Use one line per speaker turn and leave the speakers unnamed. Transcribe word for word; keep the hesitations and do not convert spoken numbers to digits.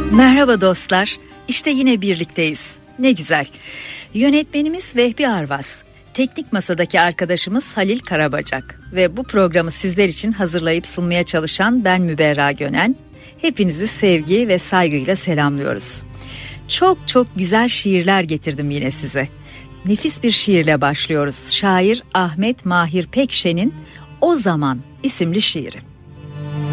Merhaba dostlar, işte yine birlikteyiz. Ne güzel. Yönetmenimiz Vehbi Arvas, teknik masadaki arkadaşımız Halil Karabacak ve bu programı sizler için hazırlayıp sunmaya çalışan ben Müberra Gönen. Hepinizi sevgi ve saygıyla selamlıyoruz. Çok çok güzel şiirler getirdim yine size. Nefis bir şiirle başlıyoruz. Şair Ahmet Mahir Pekşen'in O Zaman isimli şiiri.